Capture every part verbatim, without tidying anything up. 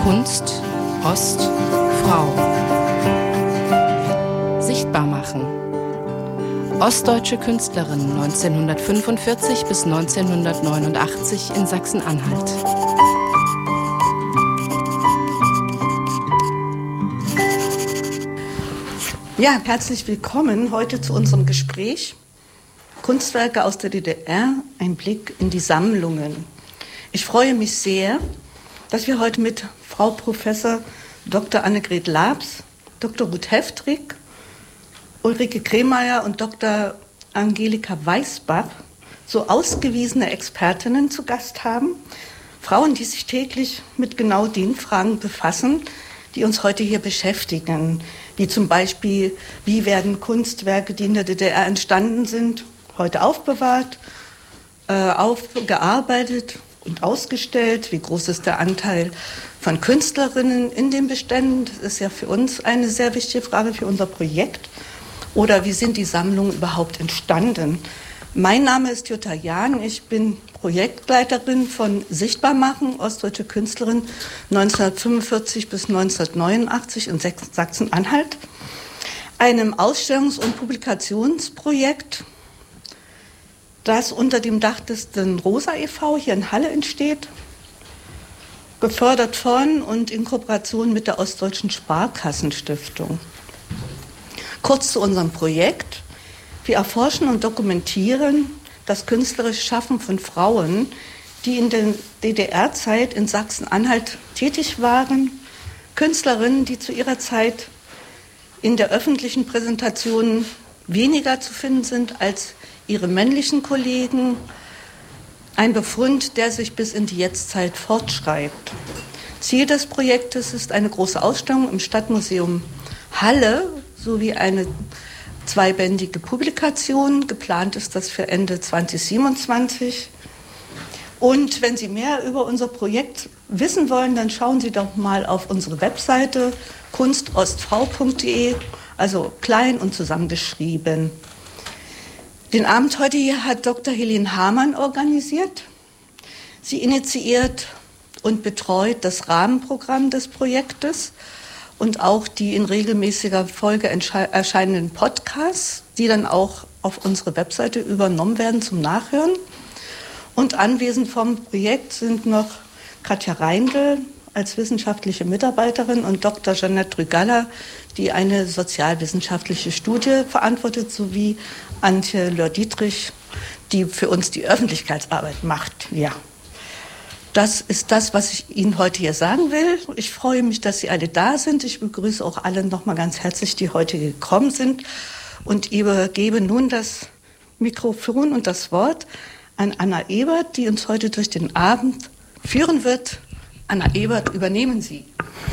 Kunst, Ost, Frau. Sichtbar machen. Ostdeutsche Künstlerin neunzehnhundertfünfundvierzig bis neunzehnhundertneunundachtzig in Sachsen-Anhalt. Ja, herzlich willkommen heute zu unserem Gespräch Kunstwerke aus der D D R, ein Blick in die Sammlungen. Ich freue mich sehr, dass wir heute mit Frau Professor Doktor Annegret Labs, Doktor Ruth Heftrich, Ulrike Kremeyer und Doktor Angelika Weisbach so ausgewiesene Expertinnen zu Gast haben. Frauen, die sich täglich mit genau den Fragen befassen, die uns heute hier beschäftigen. Wie zum Beispiel, wie werden Kunstwerke, die in der D D R entstanden sind, heute aufbewahrt, äh, aufgearbeitet und ausgestellt? Wie groß ist der Anteil von Künstlerinnen in den Beständen? Das ist ja für uns eine sehr wichtige Frage für unser Projekt. Oder wie sind die Sammlungen überhaupt entstanden? Mein Name ist Jutta Jahn, ich bin Projektleiterin von Sichtbarmachen, ostdeutsche Künstlerin neunzehnhundertfünfundvierzig bis neunzehnhundertneunundachtzig in Sachsen-Anhalt, einem Ausstellungs- und Publikationsprojekt, das unter dem Dach des Rosa e V hier in Halle entsteht, gefördert von und in Kooperation mit der Ostdeutschen Sparkassenstiftung. Kurz zu unserem Projekt. Wir erforschen und dokumentieren das künstlerische Schaffen von Frauen, die in der D D R-Zeit in Sachsen-Anhalt tätig waren, Künstlerinnen, die zu ihrer Zeit in der öffentlichen Präsentation weniger zu finden sind als ihre männlichen Kollegen. Ein Befund, der sich bis in die Jetztzeit fortschreibt. Ziel des Projektes ist eine große Ausstellung im Stadtmuseum Halle sowie eine zweibändige Publikation. Geplant ist das für Ende zweitausendsiebenundzwanzig. Und wenn Sie mehr über unser Projekt wissen wollen, dann schauen Sie doch mal auf unsere Webseite kunstostfrau punkt de, also klein und zusammengeschrieben. Den Abend heute hier hat Doktor Helene Hamann organisiert. Sie initiiert und betreut das Rahmenprogramm des Projektes und auch die in regelmäßiger Folge erscheinenden Podcasts, die dann auch auf unsere Webseite übernommen werden zum Nachhören. Und anwesend vom Projekt sind noch Katja Reindl als wissenschaftliche Mitarbeiterin und Doktor Jeanette Trügaller, die eine sozialwissenschaftliche Studie verantwortet, sowie Antje Löhr-Dietrich, die für uns die Öffentlichkeitsarbeit macht. Ja. Das ist das, was ich Ihnen heute hier sagen will. Ich freue mich, dass Sie alle da sind. Ich begrüße auch alle noch mal ganz herzlich, die heute gekommen sind, und übergebe nun das Mikrofon und das Wort an Anna Ebert, die uns heute durch den Abend führen wird. Anna Ebert, übernehmen Sie.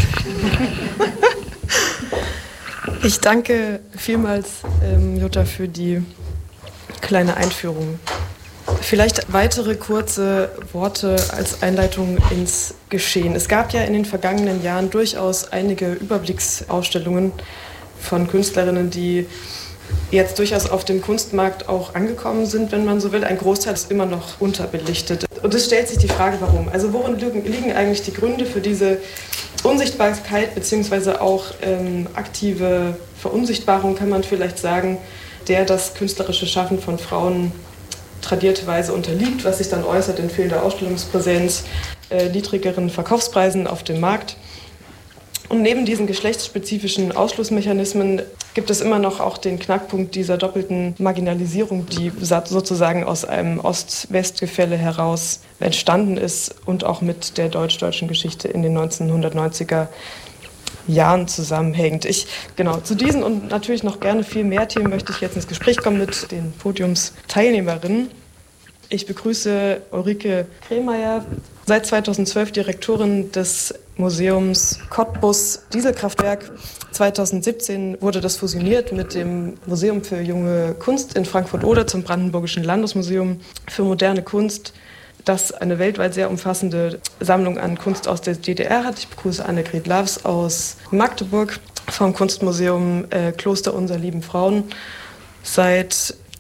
Ich danke vielmals, ähm, Jutta, für die kleine Einführung. Vielleicht weitere kurze Worte als Einleitung ins Geschehen. Es gab ja in den vergangenen Jahren durchaus einige Überblicksausstellungen von Künstlerinnen, die jetzt durchaus auf dem Kunstmarkt auch angekommen sind, wenn man so will. Ein Großteil ist immer noch unterbelichtet. Und es stellt sich die Frage, warum? Also worin liegen, liegen eigentlich die Gründe für diese Unsichtbarkeit beziehungsweise auch ähm, aktive Verunsichtbarung, kann man vielleicht sagen, der das künstlerische Schaffen von Frauen tradierterweise unterliegt, was sich dann äußert in fehlender Ausstellungspräsenz, äh, niedrigeren Verkaufspreisen auf dem Markt. Und neben diesen geschlechtsspezifischen Ausschlussmechanismen gibt es immer noch auch den Knackpunkt dieser doppelten Marginalisierung, die sozusagen aus einem Ost-West-Gefälle heraus entstanden ist und auch mit der deutsch-deutschen Geschichte in den neunzehnhundertneunziger Jahren zusammenhängt. Ich, genau, zu diesen und natürlich noch gerne viel mehr Themen möchte ich jetzt ins Gespräch kommen mit den Podiumsteilnehmerinnen. Ich begrüße Ulrike Kremeyer, seit zweitausendzwölf Direktorin des Museums Cottbus Dieselkraftwerk. zweitausendsiebzehn wurde das fusioniert mit dem Museum für junge Kunst in Frankfurt-Oder zum Brandenburgischen Landesmuseum für moderne Kunst, das eine weltweit sehr umfassende Sammlung an Kunst aus der D D R hat. Ich begrüße Annegret Labs aus Magdeburg vom Kunstmuseum äh, Kloster Unser Lieben Frauen. Seit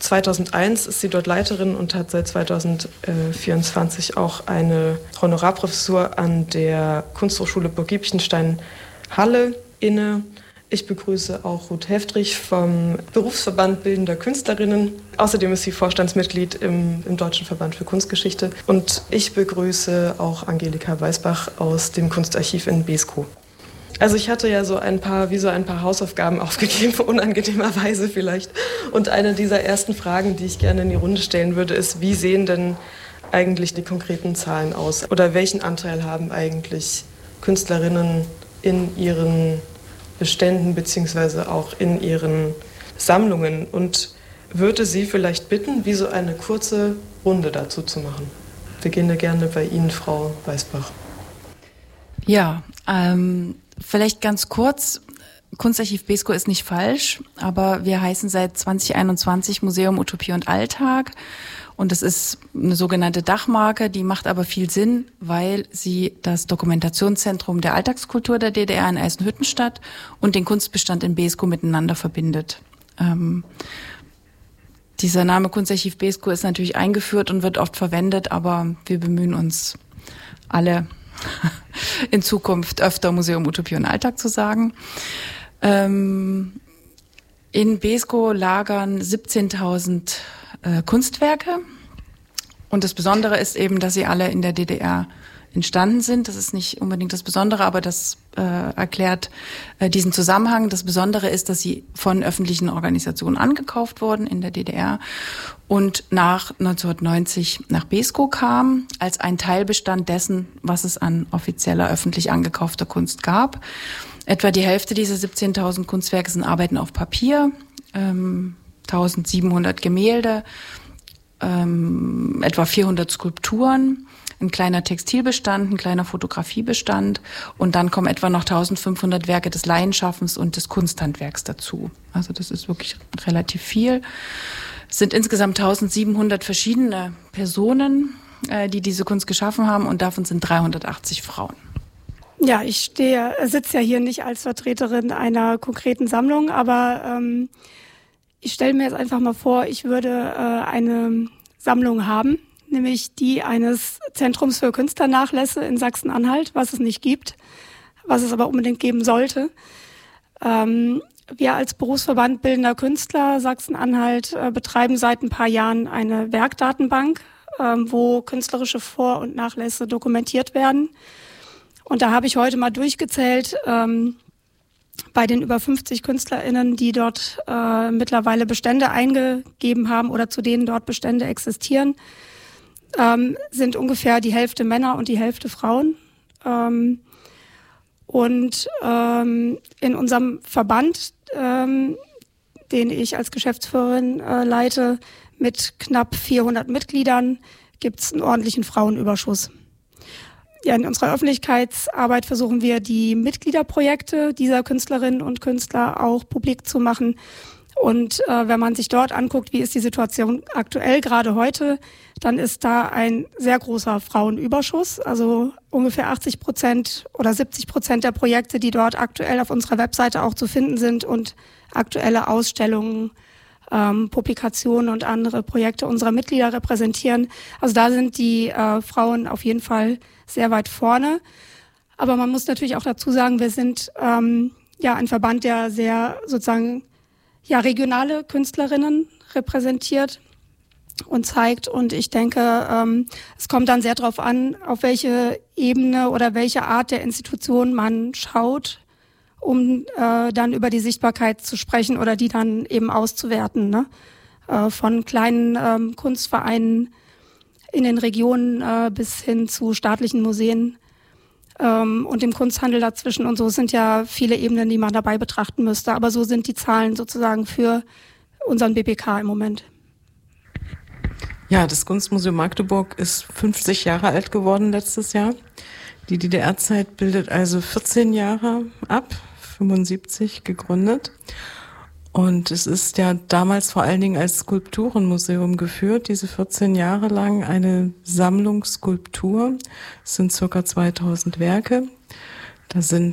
zweitausendeins ist sie dort Leiterin und hat seit zweitausendvierundzwanzig auch eine Honorarprofessur an der Kunsthochschule Burg-Giebichenstein-Halle inne. Ich begrüße auch Ruth Heftrich vom Berufsverband Bildender Künstlerinnen. Außerdem ist sie Vorstandsmitglied im, im Deutschen Verband für Kunstgeschichte. Und ich begrüße auch Angelika Weißbach aus dem Kunstarchiv in Beeskow. Also ich hatte ja so ein paar, wie so ein paar Hausaufgaben aufgegeben, unangenehmerweise vielleicht. Und eine dieser ersten Fragen, die ich gerne in die Runde stellen würde, ist, wie sehen denn eigentlich die konkreten Zahlen aus? Oder welchen Anteil haben eigentlich Künstlerinnen in ihren Beständen beziehungsweise auch in ihren Sammlungen? Und würde Sie vielleicht bitten, wie so eine kurze Runde dazu zu machen? Wir beginnen ja gerne bei Ihnen, Frau Weißbach. Ja, ähm, vielleicht ganz kurz. Kunstarchiv Beeskow ist nicht falsch, aber wir heißen seit zwanzig einundzwanzig Museum Utopie und Alltag. Und das ist eine sogenannte Dachmarke, die macht aber viel Sinn, weil sie das Dokumentationszentrum der Alltagskultur der D D R in Eisenhüttenstadt und den Kunstbestand in Beeskow miteinander verbindet. Ähm, dieser Name Kunstarchiv Beeskow ist natürlich eingeführt und wird oft verwendet, aber wir bemühen uns alle in Zukunft öfter Museum Utopie und Alltag zu sagen. Ähm, in Beeskow lagern siebzehntausend äh, Kunstwerke und das Besondere ist eben, dass sie alle in der D D R entstanden sind. Das ist nicht unbedingt das Besondere, aber das äh, erklärt äh, diesen Zusammenhang. Das Besondere ist, dass sie von öffentlichen Organisationen angekauft wurden in der D D R und nach neunzehnhundertneunzig nach Beeskow kamen als ein Teilbestand dessen, was es an offizieller öffentlich angekaufter Kunst gab. Etwa die Hälfte dieser siebzehntausend Kunstwerke sind Arbeiten auf Papier, ähm, eintausendsiebenhundert Gemälde, ähm, etwa vierhundert Skulpturen, ein kleiner Textilbestand, ein kleiner Fotografiebestand und dann kommen etwa noch eintausendfünfhundert Werke des Laienschaffens und des Kunsthandwerks dazu. Also das ist wirklich relativ viel. Es sind insgesamt eintausendsiebenhundert verschiedene Personen, äh, die diese Kunst geschaffen haben und davon sind dreihundertachtzig Frauen. Ja, ich stehe, sitze ja hier nicht als Vertreterin einer konkreten Sammlung, aber ähm, ich stelle mir jetzt einfach mal vor, ich würde äh, eine Sammlung haben, nämlich die eines Zentrums für Künstlernachlässe in Sachsen-Anhalt, was es nicht gibt, was es aber unbedingt geben sollte. Ähm, wir als Berufsverband Bildender Künstler Sachsen-Anhalt äh, betreiben seit ein paar Jahren eine Werkdatenbank, ähm, wo künstlerische Vor- und Nachlässe dokumentiert werden. Und da habe ich heute mal durchgezählt, ähm, bei den über fünfzig KünstlerInnen, die dort äh, mittlerweile Bestände eingegeben haben oder zu denen dort Bestände existieren, ähm, sind ungefähr die Hälfte Männer und die Hälfte Frauen. Ähm, und ähm, in unserem Verband, ähm, den ich als Geschäftsführerin äh, leite, mit knapp vierhundert Mitgliedern, gibt es einen ordentlichen Frauenüberschuss. Ja, in unserer Öffentlichkeitsarbeit versuchen wir, die Mitgliederprojekte dieser Künstlerinnen und Künstler auch publik zu machen. Und äh, wenn man sich dort anguckt, wie ist die Situation aktuell, gerade heute, dann ist da ein sehr großer Frauenüberschuss. Also ungefähr achtzig Prozent oder siebzig Prozent der Projekte, die dort aktuell auf unserer Webseite auch zu finden sind und aktuelle Ausstellungen, ähm, Publikationen und andere Projekte unserer Mitglieder repräsentieren. Also da sind die äh, Frauen auf jeden Fall sehr weit vorne. Aber man muss natürlich auch dazu sagen, wir sind ähm, ja ein Verband, der sehr sozusagen ja regionale Künstlerinnen repräsentiert und zeigt. Und ich denke, ähm, es kommt dann sehr darauf an, auf welche Ebene oder welche Art der Institution man schaut, um äh, dann über die Sichtbarkeit zu sprechen oder die dann eben auszuwerten, ne? Äh, von kleinen ähm, Kunstvereinen in den Regionen äh, bis hin zu staatlichen Museen ähm, und dem Kunsthandel dazwischen. Und so sind ja viele Ebenen, die man dabei betrachten müsste. Aber so sind die Zahlen sozusagen für unseren B P K im Moment. Ja, das Kunstmuseum Magdeburg ist fünfzig Jahre alt geworden letztes Jahr. Die D D R-Zeit bildet also vierzehn Jahre ab, fünfundsiebzig gegründet. Und es ist ja damals vor allen Dingen als Skulpturenmuseum geführt, diese vierzehn Jahre lang eine Sammlung Skulptur. Es sind circa zweitausend Werke. Da sind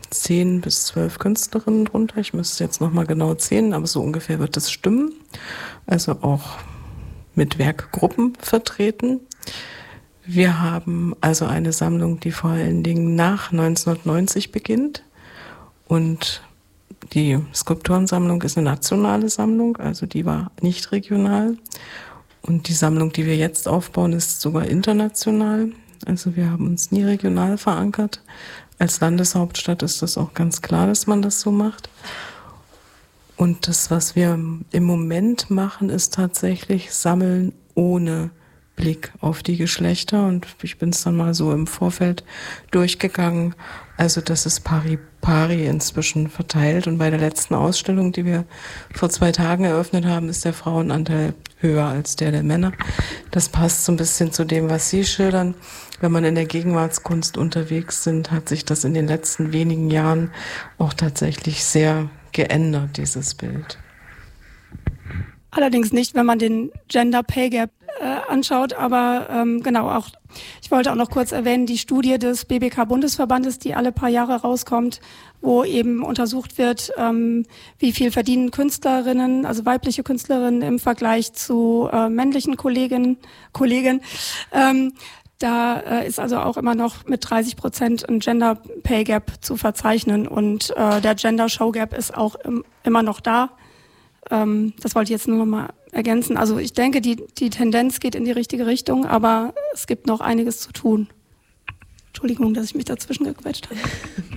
zehn bis zwölf Künstlerinnen drunter. Ich müsste jetzt nochmal genau zählen, aber so ungefähr wird das stimmen. Also auch mit Werkgruppen vertreten. Wir haben also eine Sammlung, die vor allen Dingen nach neunzehnhundertneunzig beginnt. Und die Skulpturensammlung ist eine nationale Sammlung, also die war nicht regional. Und die Sammlung, die wir jetzt aufbauen, ist sogar international. Also wir haben uns nie regional verankert. Als Landeshauptstadt ist das auch ganz klar, dass man das so macht. Und das, was wir im Moment machen, ist tatsächlich Sammeln ohne Blick auf die Geschlechter. Und ich bin es dann mal so im Vorfeld durchgegangen. Also das ist pari pari inzwischen verteilt. Und bei der letzten Ausstellung, die wir vor zwei Tagen eröffnet haben, ist der Frauenanteil höher als der der Männer. Das passt so ein bisschen zu dem, was Sie schildern. Wenn man in der Gegenwartskunst unterwegs sind, hat sich das in den letzten wenigen Jahren auch tatsächlich sehr geändert, dieses Bild. Allerdings nicht, wenn man den Gender Pay Gap äh, anschaut, aber ähm, genau auch, ich wollte auch noch kurz erwähnen, die Studie des B B K-Bundesverbandes, die alle paar Jahre rauskommt, wo eben untersucht wird, ähm, wie viel verdienen Künstlerinnen, also weibliche Künstlerinnen im Vergleich zu äh, männlichen Kolleginnen, Kollegen. Ähm, Da äh, ist also auch immer noch mit dreißig Prozent ein Gender Pay Gap zu verzeichnen und äh, der Gender Show Gap ist auch im, immer noch da. Ähm, das wollte ich jetzt nur noch mal ergänzen. Also ich denke, die, die Tendenz geht in die richtige Richtung, aber es gibt noch einiges zu tun. Entschuldigung, dass ich mich dazwischen gequetscht habe.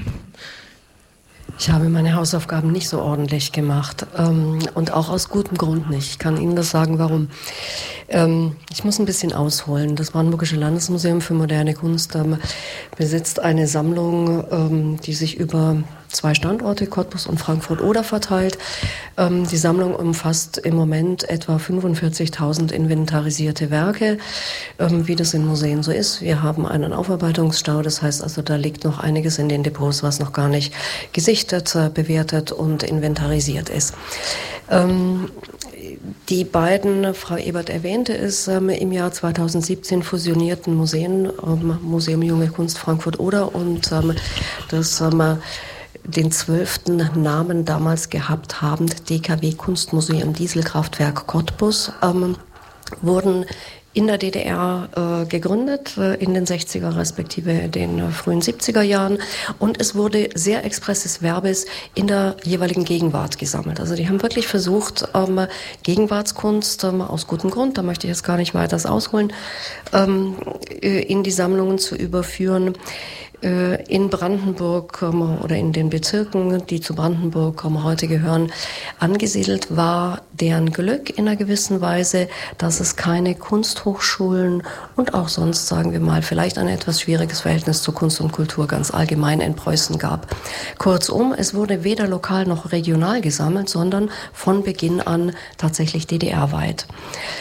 Ich habe meine Hausaufgaben nicht so ordentlich gemacht ähm, und auch aus gutem Grund nicht. Ich kann Ihnen das sagen, warum. Ähm, ich muss ein bisschen ausholen. Das Brandenburgische Landesmuseum für moderne Kunst ähm, besitzt eine Sammlung, ähm, die sich über zwei Standorte, Cottbus und Frankfurt-Oder, verteilt. Ähm, die Sammlung umfasst im Moment etwa fünfundvierzigtausend inventarisierte Werke, ähm, wie das in Museen so ist. Wir haben einen Aufarbeitungsstau, das heißt also, da liegt noch einiges in den Depots, was noch gar nicht gesichtet, äh, bewertet und inventarisiert ist. Ähm, Die beiden, Frau Ebert erwähnte es, ähm, im Jahr zweitausendsiebzehn fusionierten Museen, ähm, Museum Junge Kunst Frankfurt-Oder und ähm, das ähm, den zwölften Namen damals gehabt habend D K W Kunstmuseum Dieselkraftwerk Cottbus, ähm, wurden in der D D R äh, gegründet, äh, in den sechziger respektive den äh, frühen siebziger Jahren. Und es wurde sehr expresses Verbes in der jeweiligen Gegenwart gesammelt. Also die haben wirklich versucht, ähm, Gegenwartskunst ähm, aus gutem Grund, da möchte ich jetzt gar nicht weiter ausholen, ähm, in die Sammlungen zu überführen. In Brandenburg oder in den Bezirken, die zu Brandenburg heute gehören, angesiedelt war deren Glück in einer gewissen Weise, dass es keine Kunsthochschulen und auch sonst, sagen wir mal, vielleicht ein etwas schwieriges Verhältnis zu Kunst und Kultur ganz allgemein in Preußen gab. Kurzum, es wurde weder lokal noch regional gesammelt, sondern von Beginn an tatsächlich D D R-weit.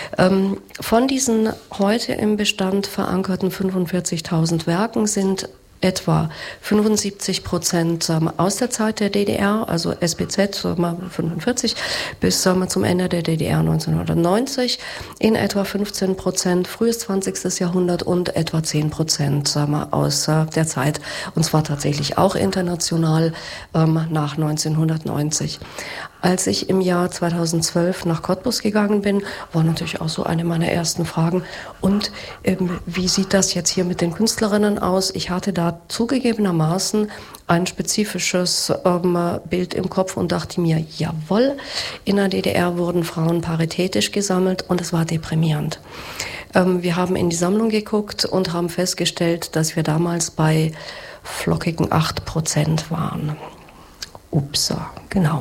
Von diesen heute im Bestand verankerten fünfundvierzigtausend Werken sind etwa fünfundsiebzig Prozent aus der Zeit der D D R, also S B Z fünfundvierzig bis zum Ende der D D R neunzehnhundertneunzig, in etwa fünfzehn Prozent frühes zwanzigsten Jahrhundert und etwa zehn Prozent aus der Zeit, und zwar tatsächlich auch international nach neunzehnhundertneunzig. Als ich im Jahr zweitausendzwölf nach Cottbus gegangen bin, war natürlich auch so eine meiner ersten Fragen. Und ähm, wie sieht das jetzt hier mit den Künstlerinnen aus? Ich hatte da zugegebenermaßen ein spezifisches ähm, Bild im Kopf und dachte mir, jawohl, in der D D R wurden Frauen paritätisch gesammelt und es war deprimierend. Ähm, wir haben in die Sammlung geguckt und haben festgestellt, dass wir damals bei flockigen acht Prozent waren. Upsa, genau.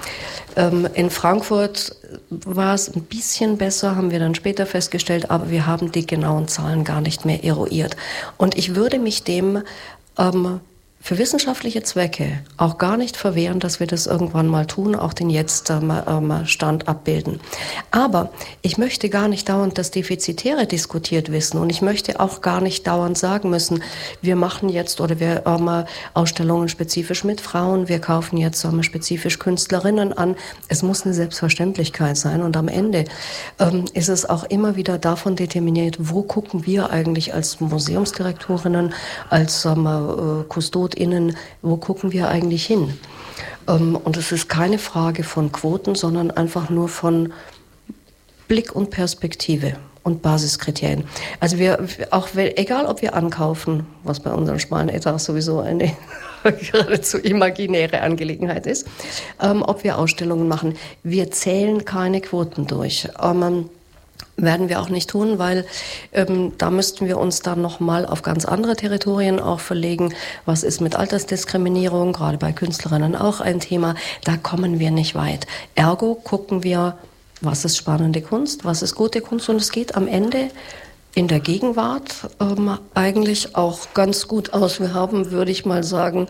In Frankfurt war es ein bisschen besser, haben wir dann später festgestellt, aber wir haben die genauen Zahlen gar nicht mehr eruiert. Und ich würde mich dem ähm, für wissenschaftliche Zwecke auch gar nicht verwehren, dass wir das irgendwann mal tun, auch den Jetzt-Stand abbilden. Aber ich möchte gar nicht dauernd das Defizitäre diskutiert wissen und ich möchte auch gar nicht dauernd sagen müssen, wir machen jetzt oder wir ähm, Ausstellungen spezifisch mit Frauen, wir kaufen jetzt ähm, spezifisch Künstlerinnen an. Es muss eine Selbstverständlichkeit sein und am Ende ähm, ist es auch immer wieder davon determiniert, wo gucken wir eigentlich als Museumsdirektorinnen, als ähm, Kustodinnen KünstlerInnen, wo gucken wir eigentlich hin? Ähm, und es ist keine Frage von Quoten, sondern einfach nur von Blick und Perspektive und Basiskriterien. Also wir, auch egal ob wir ankaufen, was bei unseren schmalen Etats sowieso eine geradezu imaginäre Angelegenheit ist, ähm, ob wir Ausstellungen machen, wir zählen keine Quoten durch. Ähm, werden wir auch nicht tun, weil ähm, da müssten wir uns dann nochmal auf ganz andere Territorien auch verlegen. Was ist mit Altersdiskriminierung, gerade bei Künstlerinnen auch ein Thema, da kommen wir nicht weit. Ergo gucken wir, was ist spannende Kunst, was ist gute Kunst, und es geht am Ende in der Gegenwart ähm, eigentlich auch ganz gut aus. Wir haben, würde ich mal sagen,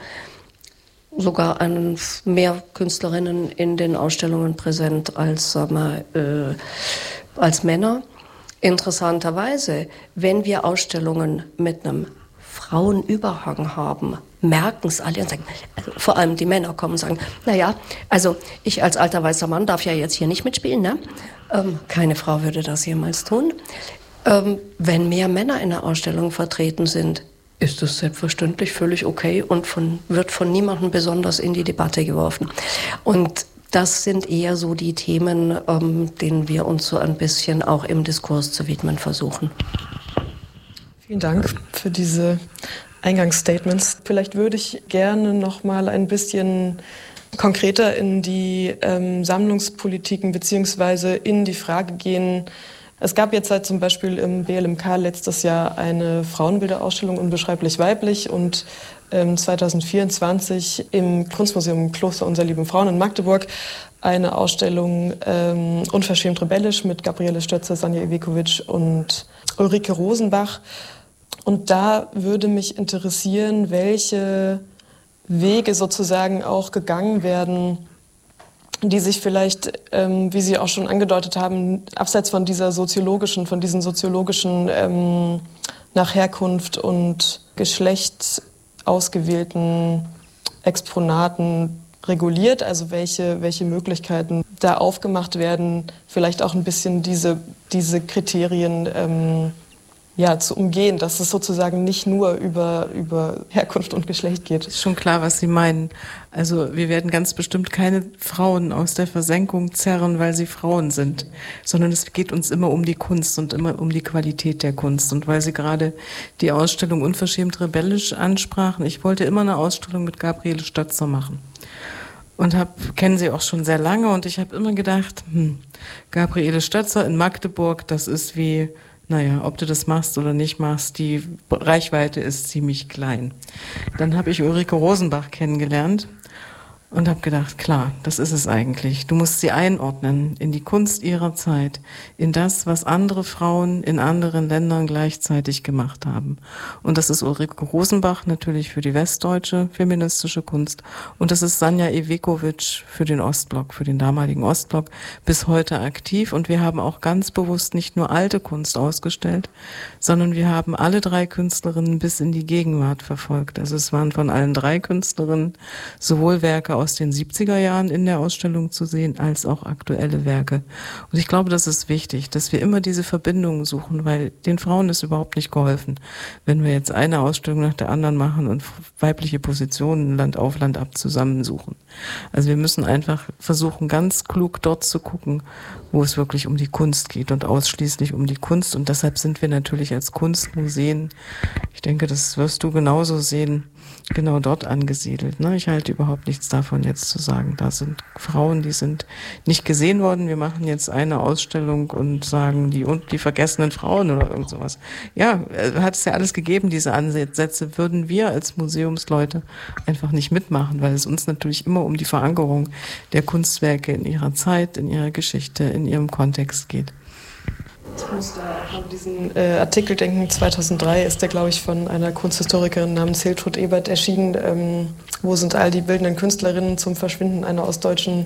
sogar einen, mehr Künstlerinnen in den Ausstellungen präsent als, sagen wir, äh, als Männer. Interessanterweise, wenn wir Ausstellungen mit einem Frauenüberhang haben, merken es alle und sagen, also vor allem die Männer kommen und sagen, naja, also ich als alter weißer Mann darf ja jetzt hier nicht mitspielen, ne? Ähm, keine Frau würde das jemals tun. Ähm, wenn mehr Männer in der Ausstellung vertreten sind, ist das selbstverständlich völlig okay und von, wird von niemandem besonders in die Debatte geworfen. Und das sind eher so die Themen, ähm, denen wir uns so ein bisschen auch im Diskurs zu widmen versuchen. Vielen Dank für diese Eingangsstatements. Vielleicht würde ich gerne noch mal ein bisschen konkreter in die ähm, Sammlungspolitiken beziehungsweise in die Frage gehen. Es gab jetzt halt zum Beispiel im B L M K letztes Jahr eine Frauenbilderausstellung Unbeschreiblich weiblich und ähm, zwanzig vierundzwanzig im Kunstmuseum Kloster Unser Lieben Frauen in Magdeburg eine Ausstellung ähm, Unverschämt rebellisch mit Gabriele Stötzer, Sanja Ivekovic und Ulrike Rosenbach. Und da würde mich interessieren, welche Wege sozusagen auch gegangen werden, die sich vielleicht, ähm, wie Sie auch schon angedeutet haben, abseits von dieser soziologischen, von diesen soziologischen ähm, nach Herkunft und Geschlecht ausgewählten Exponaten reguliert, also welche, welche Möglichkeiten da aufgemacht werden, vielleicht auch ein bisschen diese, diese Kriterien ähm, ja, zu umgehen, dass es sozusagen nicht nur über, über Herkunft und Geschlecht geht. Ist schon klar, was Sie meinen. Also wir werden ganz bestimmt keine Frauen aus der Versenkung zerren, weil sie Frauen sind, sondern es geht uns immer um die Kunst und immer um die Qualität der Kunst. Und weil Sie gerade die Ausstellung Unverschämt rebellisch ansprachen, ich wollte immer eine Ausstellung mit Gabriele Stötzer machen. Und hab, kennen sie auch schon sehr lange, und ich habe immer gedacht, hm, Gabriele Stötzer in Magdeburg, das ist wie... Naja, ob du das machst oder nicht machst, die Reichweite ist ziemlich klein. Dann habe ich Ulrike Rosenbach kennengelernt und habe gedacht, klar, das ist es eigentlich. Du musst sie einordnen in die Kunst ihrer Zeit, in das, was andere Frauen in anderen Ländern gleichzeitig gemacht haben. Und das ist Ulrike Rosenbach natürlich für die westdeutsche feministische Kunst, und das ist Sanja Ivekovic für den Ostblock, für den damaligen Ostblock, bis heute aktiv. Und wir haben auch ganz bewusst nicht nur alte Kunst ausgestellt, sondern wir haben alle drei Künstlerinnen bis in die Gegenwart verfolgt. Also es waren von allen drei Künstlerinnen sowohl Werke aus den siebziger Jahren in der Ausstellung zu sehen, als auch aktuelle Werke. Und ich glaube, das ist wichtig, dass wir immer diese Verbindungen suchen, weil den Frauen ist überhaupt nicht geholfen, wenn wir jetzt eine Ausstellung nach der anderen machen und weibliche Positionen Land auf Land ab zusammensuchen. Also wir müssen einfach versuchen, ganz klug dort zu gucken, wo es wirklich um die Kunst geht und ausschließlich um die Kunst. Und deshalb sind wir natürlich als Kunstmuseen, ich denke, das wirst du genauso sehen, genau dort angesiedelt. Ne? Ich halte überhaupt nichts davon, jetzt zu sagen, da sind Frauen, die sind nicht gesehen worden. Wir machen jetzt eine Ausstellung und sagen, die und die vergessenen Frauen oder irgend sowas. Ja, hat es ja alles gegeben, diese Ansätze. Würden wir als Museumsleute einfach nicht mitmachen, weil es uns natürlich immer um die Verankerung der Kunstwerke in ihrer Zeit, in ihrer Geschichte, in ihrem Kontext geht. Ich muss da an diesen äh, Artikel denken. zweitausenddrei ist der, glaube ich, von einer Kunsthistorikerin namens Hiltrud Ebert erschienen. Ähm, wo sind all die bildenden Künstlerinnen zum Verschwinden einer ostdeutschen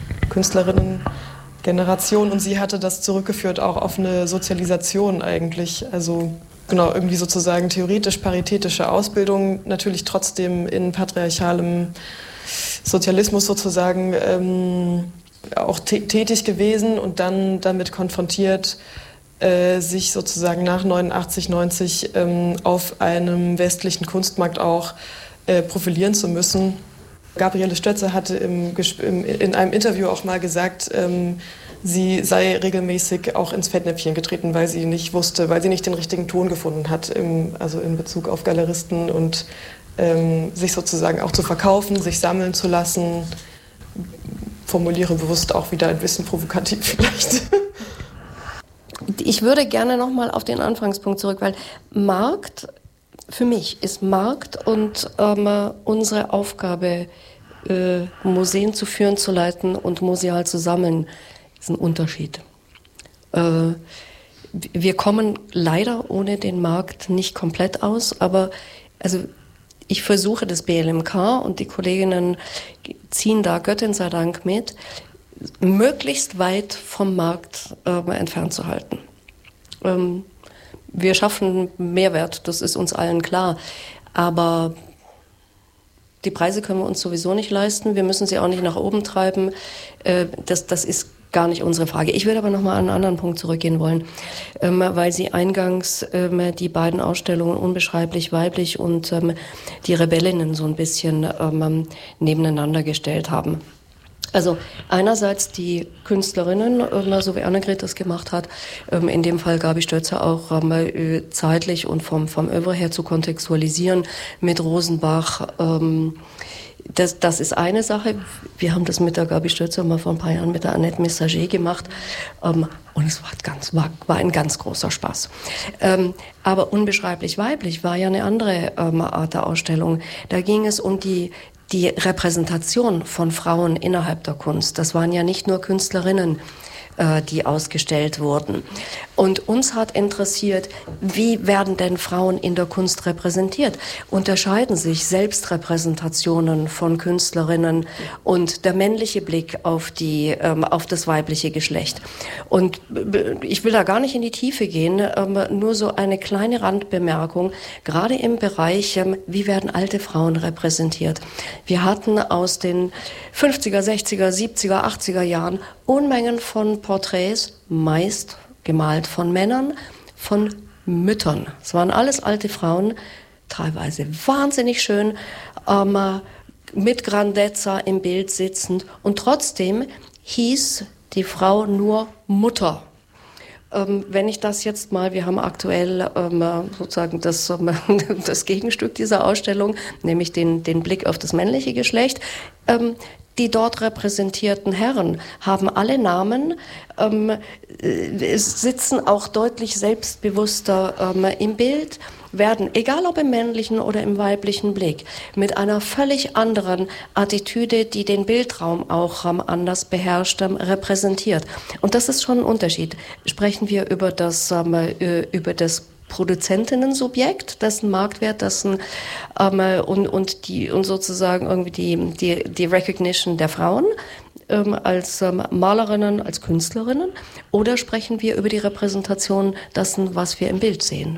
Künstlerinnen-Generation? Und sie hatte das zurückgeführt auch auf eine Sozialisation eigentlich. Also genau, irgendwie sozusagen theoretisch-paritätische Ausbildung, natürlich trotzdem in patriarchalem Sozialismus sozusagen ähm, auch tätig gewesen und dann damit konfrontiert, äh, sich sozusagen nach neunundachtzig, neunzig ähm, auf einem westlichen Kunstmarkt auch äh, profilieren zu müssen. Gabriele Stötzer hatte im, im, in einem Interview auch mal gesagt, ähm, sie sei regelmäßig auch ins Fettnäpfchen getreten, weil sie nicht wusste, weil sie nicht den richtigen Ton gefunden hat, im, also in Bezug auf Galeristen und ähm, sich sozusagen auch zu verkaufen, sich sammeln zu lassen. Formuliere bewusst auch wieder ein bisschen provokativ vielleicht. Ich würde gerne nochmal auf den Anfangspunkt zurück, weil Markt, für mich ist Markt und ähm, unsere Aufgabe, äh, Museen zu führen, zu leiten und museal zu sammeln, ist ein Unterschied. Äh, wir kommen leider ohne den Markt nicht komplett aus, aber also ich versuche das B L M K und die Kolleginnen ziehen da Göttin sei Dank mit, möglichst weit vom Markt äh, entfernt zu halten. Ähm, wir schaffen Mehrwert, das ist uns allen klar, aber die Preise können wir uns sowieso nicht leisten, wir müssen sie auch nicht nach oben treiben, äh, das, das ist gar nicht unsere Frage. Ich würde aber noch mal an einen anderen Punkt zurückgehen wollen, ähm, weil Sie eingangs ähm, die beiden Ausstellungen Unbeschreiblich weiblich und ähm, die Rebellinnen so ein bisschen ähm, nebeneinander gestellt haben. Also einerseits die Künstlerinnen, ähm, so wie Annegret das gemacht hat, ähm, in dem Fall Gabi Stötzer auch ähm, zeitlich und vom, vom Övre her zu kontextualisieren mit Rosenbach. Ähm, Das, das ist eine Sache. Wir haben das mit der Gabi Stötzer mal vor ein paar Jahren mit der Annette Messager gemacht. Ähm, und es war, ganz, war, war ein ganz großer Spaß. Ähm, aber Unbeschreiblich weiblich war ja eine andere ähm, Art der Ausstellung. Da ging es um die, die Repräsentation von Frauen innerhalb der Kunst. Das waren ja nicht nur Künstlerinnen, die ausgestellt wurden. Und uns hat interessiert, wie werden denn Frauen in der Kunst repräsentiert? Unterscheiden sich Selbstrepräsentationen von Künstlerinnen und der männliche Blick auf die, ähm, auf das weibliche Geschlecht? Und ich will da gar nicht in die Tiefe gehen, ähm, nur so eine kleine Randbemerkung, gerade im Bereich, ähm, wie werden alte Frauen repräsentiert? Wir hatten aus den fünfziger, sechziger, siebziger, achtziger Jahren Unmengen von Porträts, meist gemalt von Männern, von Müttern. Es waren alles alte Frauen, teilweise wahnsinnig schön, ähm, mit Grandezza im Bild sitzend. Und trotzdem hieß die Frau nur Mutter. Ähm, wenn ich das jetzt mal, wir haben aktuell ähm, sozusagen das, ähm, das Gegenstück dieser Ausstellung, nämlich den, den Blick auf das männliche Geschlecht. Ähm, Die dort repräsentierten Herren haben alle Namen, ähm, sitzen auch deutlich selbstbewusster ähm, im Bild, werden, egal ob im männlichen oder im weiblichen Blick, mit einer völlig anderen Attitüde, die den Bildraum auch ähm, anders beherrscht, ähm, repräsentiert. Und das ist schon ein Unterschied. Sprechen wir über das, ähm, über das Produzentinnen-Subjekt, dessen Marktwert, dessen ähm, und und die und sozusagen irgendwie die die die Recognition der Frauen ähm, als ähm, Malerinnen, als Künstlerinnen, oder sprechen wir über die Repräsentation dessen, was wir im Bild sehen?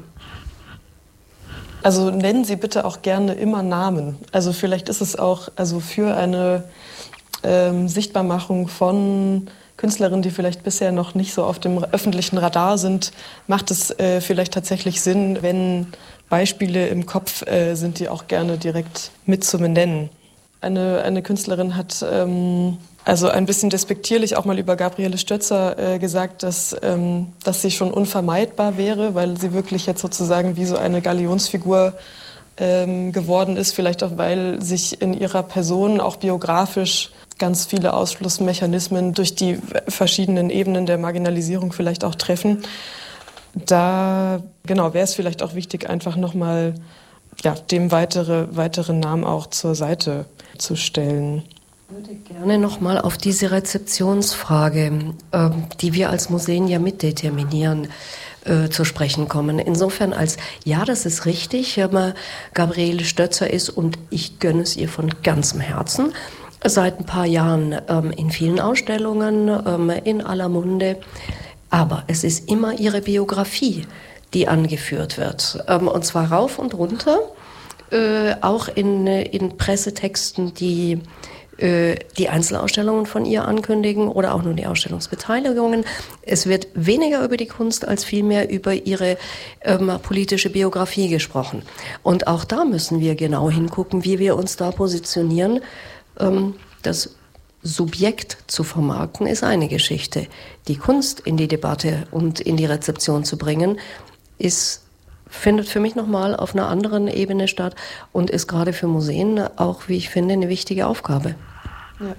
Also nennen Sie bitte auch gerne immer Namen. Also vielleicht ist es auch also für eine ähm, Sichtbarmachung von Künstlerinnen, die vielleicht bisher noch nicht so auf dem öffentlichen Radar sind, macht es äh, vielleicht tatsächlich Sinn, wenn Beispiele im Kopf äh, sind, die auch gerne direkt mit zu benennen. Eine, eine Künstlerin hat ähm, also ein bisschen despektierlich auch mal über Gabriele Stötzer äh, gesagt, dass, ähm, dass sie schon unvermeidbar wäre, weil sie wirklich jetzt sozusagen wie so eine Galionsfigur ähm, geworden ist, vielleicht auch weil sich in ihrer Person auch biografisch ganz viele Ausschlussmechanismen durch die verschiedenen Ebenen der Marginalisierung vielleicht auch treffen. Da genau wäre es vielleicht auch wichtig, einfach nochmal ja, dem weitere, weitere Namen auch zur Seite zu stellen. Ich würde gerne nochmal auf diese Rezeptionsfrage, äh, die wir als Museen ja mitdeterminieren, äh, zu sprechen kommen. Insofern als, ja, das ist richtig, äh, Gabriele Stötzer ist, und ich gönne es ihr von ganzem Herzen, seit ein paar Jahren ähm, in vielen Ausstellungen, ähm, in aller Munde. Aber es ist immer ihre Biografie, die angeführt wird. Ähm, und zwar rauf und runter, äh, auch in, in Pressetexten, die die Einzelausstellungen von ihr ankündigen oder auch nur die Ausstellungsbeteiligungen. Es wird weniger über die Kunst als vielmehr über ihre ähm, politische Biografie gesprochen. Und auch da müssen wir genau hingucken, wie wir uns da positionieren. Ähm, das Subjekt zu vermarkten ist eine Geschichte. Die Kunst in die Debatte und in die Rezeption zu bringen, ist findet für mich nochmal auf einer anderen Ebene statt und ist gerade für Museen auch, wie ich finde, eine wichtige Aufgabe. Ja.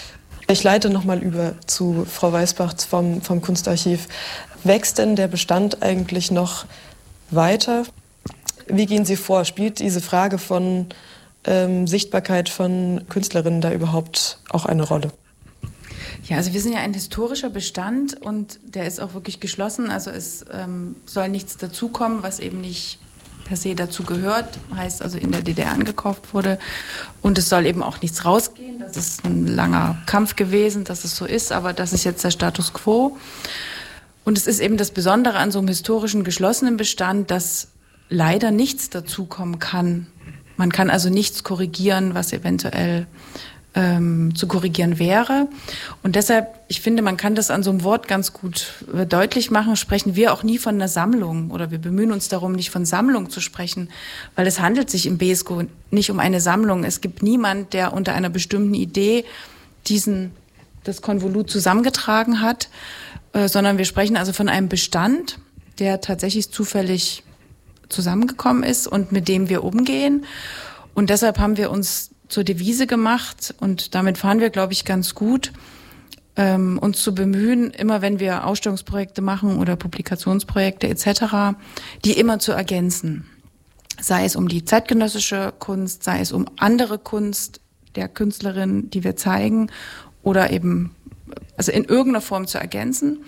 Ich leite nochmal über zu Frau Weisbach vom, vom Kunstarchiv. Wächst denn der Bestand eigentlich noch weiter? Wie gehen Sie vor? Spielt diese Frage von ähm, Sichtbarkeit von Künstlerinnen da überhaupt auch eine Rolle? Ja, also wir sind ja ein historischer Bestand und der ist auch wirklich geschlossen. Also es ähm, soll nichts dazukommen, was eben nicht per se dazu gehört, heißt also in der D D R angekauft wurde. Und es soll eben auch nichts rausgehen. Das ist ein langer Kampf gewesen, dass es so ist, aber das ist jetzt der Status quo. Und es ist eben das Besondere an so einem historischen geschlossenen Bestand, dass leider nichts dazukommen kann. Man kann also nichts korrigieren, was eventuell Ähm, zu korrigieren wäre. Und deshalb, ich finde, man kann das an so einem Wort ganz gut äh, deutlich machen, sprechen wir auch nie von einer Sammlung oder wir bemühen uns darum, nicht von Sammlung zu sprechen, weil es handelt sich im Beesko nicht um eine Sammlung. Es gibt niemand, der unter einer bestimmten Idee diesen, das Konvolut zusammengetragen hat, äh, sondern wir sprechen also von einem Bestand, der tatsächlich zufällig zusammengekommen ist und mit dem wir umgehen. Und deshalb haben wir uns zur Devise gemacht und damit fahren wir, glaube ich, ganz gut, ähm, uns zu bemühen, immer wenn wir Ausstellungsprojekte machen oder Publikationsprojekte et cetera, die immer zu ergänzen. Sei es um die zeitgenössische Kunst, sei es um andere Kunst der Künstlerin, die wir zeigen, oder eben also in irgendeiner Form zu ergänzen.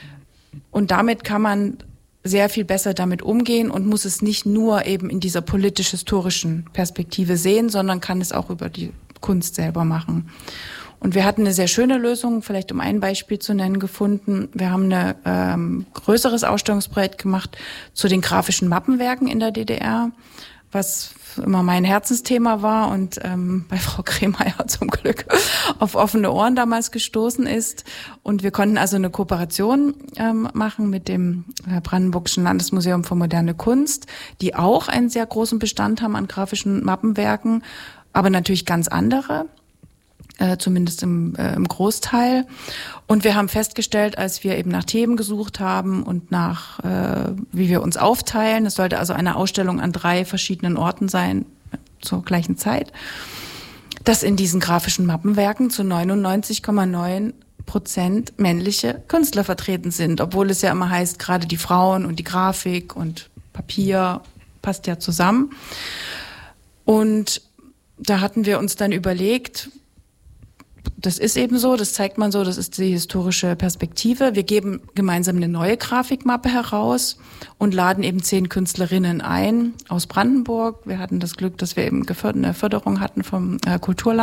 Und damit kann man sehr viel besser damit umgehen und muss es nicht nur eben in dieser politisch-historischen Perspektive sehen, sondern kann es auch über die Kunst selber machen. Und wir hatten eine sehr schöne Lösung, vielleicht um ein Beispiel zu nennen, gefunden. Wir haben ein ähm, größeres Ausstellungsprojekt gemacht zu den grafischen Mappenwerken in der D D R, was immer mein Herzensthema war und ähm, bei Frau Kremeyer zum Glück auf offene Ohren damals gestoßen ist. Und wir konnten also eine Kooperation ähm, machen mit dem äh, Brandenburgischen Landesmuseum für moderne Kunst, die auch einen sehr großen Bestand haben an grafischen Mappenwerken, aber natürlich ganz andere. Äh, zumindest im, äh, im Großteil. Und wir haben festgestellt, als wir eben nach Themen gesucht haben und nach, äh, wie wir uns aufteilen, es sollte also eine Ausstellung an drei verschiedenen Orten sein, zur gleichen Zeit, dass in diesen grafischen Mappenwerken zu neunundneunzig Komma neun Prozent männliche Künstler vertreten sind, obwohl es ja immer heißt, gerade die Frauen und die Grafik und Papier passt ja zusammen. Und da hatten wir uns dann überlegt, das ist eben so, das zeigt man so, das ist die historische Perspektive. Wir geben gemeinsam eine neue Grafikmappe heraus und laden eben zehn Künstlerinnen ein aus Brandenburg. Wir hatten das Glück, dass wir eben eine Förderung hatten vom Kulturland.